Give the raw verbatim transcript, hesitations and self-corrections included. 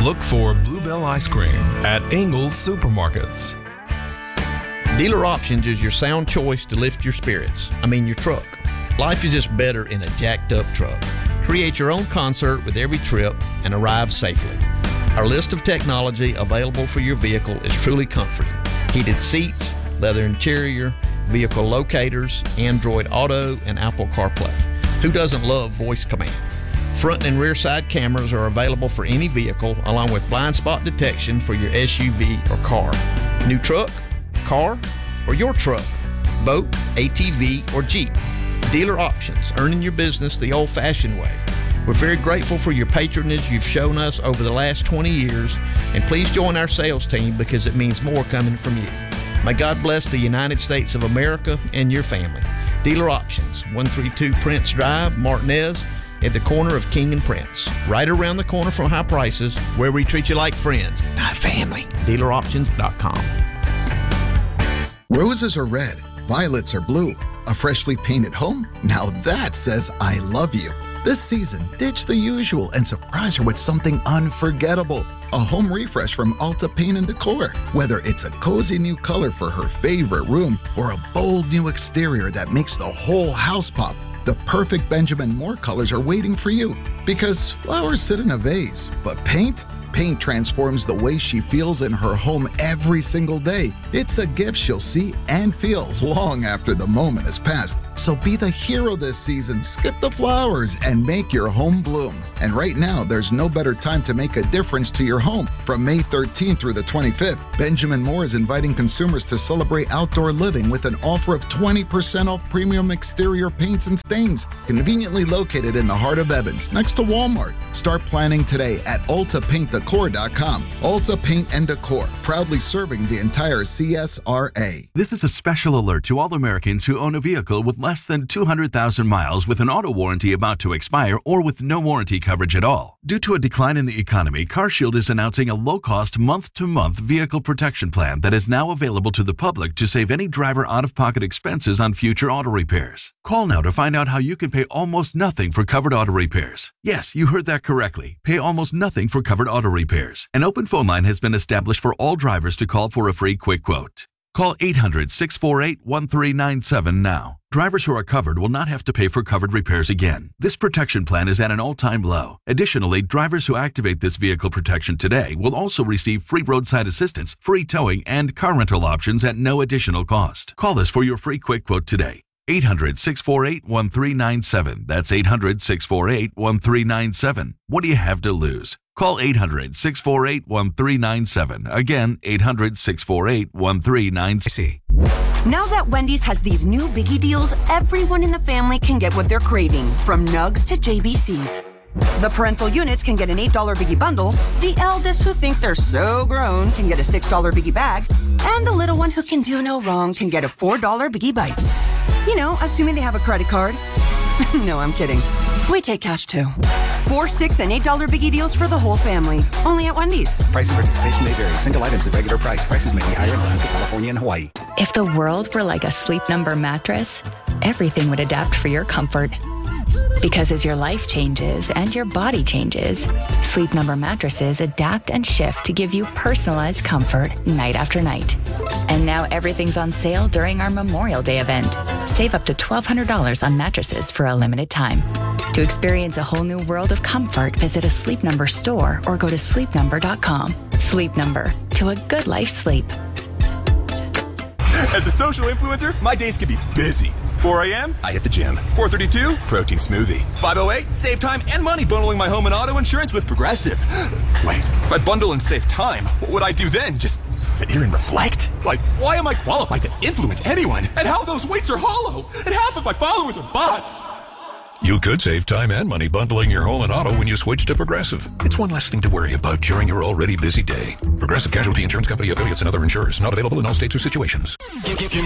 Look for Bluebell Ice Cream at Ingles Supermarkets. Dealer Options is your sound choice to lift your spirits. I mean your truck. Life is just better in a jacked up truck. Create your own concert with every trip and arrive safely. Our list of technology available for your vehicle is truly comforting. Heated seats, leather interior, vehicle locators, Android Auto, and Apple CarPlay. Who doesn't love voice command? Front and rear side cameras are available for any vehicle, along with blind spot detection for your S U V or car. New truck, car, or your truck, boat, A T V, or Jeep. Dealer Options, earning your business the old-fashioned way. We're very grateful for your patronage you've shown us over the last twenty years, and please join our sales team because it means more coming from you. May God bless the United States of America and your family. Dealer Options, one thirty-two Prince Drive, Martinez, at the corner of King and Prince. Right around the corner from High Prices, where we treat you like friends, not family. dealer options dot com. Roses are red, violets are blue. A freshly painted home? Now that says I love you. This season, ditch the usual and surprise her with something unforgettable. A home refresh from Alta Paint and Decor. Whether it's a cozy new color for her favorite room or a bold new exterior that makes the whole house pop, the perfect Benjamin Moore colors are waiting for you. Because flowers sit in a vase, but paint? Paint transforms the way she feels in her home every single day. It's a gift she'll see and feel long after the moment has passed. So be the hero this season. Skip the flowers and make your home bloom. And right now, there's no better time to make a difference to your home. From May thirteenth through the twenty-fifth, Benjamin Moore is inviting consumers to celebrate outdoor living with an offer of twenty percent off premium exterior paints and stains. Conveniently located in the heart of Evans, next to Walmart. Start planning today at alta paint decor dot com. Alta Paint and Decor, proudly serving the entire C S R A. This is a special alert to all Americans who own a vehicle with less than two hundred thousand miles with an auto warranty about to expire or with no warranty coverage at all. Due to a decline in the economy, CarShield is announcing a low-cost month-to-month vehicle protection plan that is now available to the public to save any driver out-of-pocket expenses on future auto repairs. Call now to find out how you can pay almost nothing for covered auto repairs. Yes, you heard that correctly. Pay almost nothing for covered auto repairs. An open phone line has been established for all drivers to call for a free quick quote. Call eight hundred, six four eight, one three nine seven now. Drivers who are covered will not have to pay for covered repairs again. This protection plan is at an all-time low. Additionally, drivers who activate this vehicle protection today will also receive free roadside assistance, free towing, and car rental options at no additional cost. Call us for your free quick quote today. eight hundred, six four eight, one three nine seven. That's eight hundred, six four eight, one three nine seven. What do you have to lose? Call eight hundred, six four eight, one three nine seven. Again, eight hundred, six four eight, one three nine seven. Now that Wendy's has these new biggie deals, everyone in the family can get what they're craving, from nugs to J B Cs. The parental units can get an eight dollar biggie bundle, the eldest who think they're so grown can get a six dollar biggie bag, and the little one who can do no wrong can get a four dollar biggie bites. You know, assuming they have a credit card. No, I'm kidding. We take cash too. Four, six, and eight dollar biggie deals for the whole family. Only at Wendy's. Price and participation may vary. Single items at regular price. Prices may be higher in Alaska, California, and Hawaii. If the world were like a Sleep Number mattress, everything would adapt for your comfort. Because as your life changes and your body changes, Sleep Number mattresses adapt and shift to give you personalized comfort night after night. And now everything's on sale during our Memorial Day event. Save up to twelve hundred dollars on mattresses for a limited time. To experience a whole new world of comfort, visit a Sleep Number store or go to sleep number dot com. Sleep Number, to a good life sleep. As a social influencer, my days can be busy. four a.m., I hit the gym. four thirty-two, protein smoothie. five oh eight, save time and money bundling my home and auto insurance with Progressive. Wait, if I bundle and save time, what would I do then? Just sit here and reflect? Like, why am I qualified to influence anyone? And how those weights are hollow? And half of my followers are bots? You could save time and money bundling your home and auto when you switch to Progressive. It's one less thing to worry about during your already busy day. Progressive Casualty Insurance Company affiliates and other insurers. Not available in all states or situations. Give, give, give